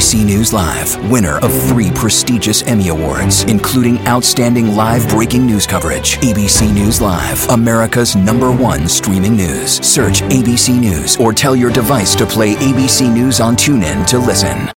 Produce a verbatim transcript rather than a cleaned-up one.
C News Live, winner of three prestigious Emmy Awards, including Outstanding Live Breaking News Coverage. A B C News Live, America's number one streaming news. Search A B C News or tell your device to play A B C News on TuneIn to listen.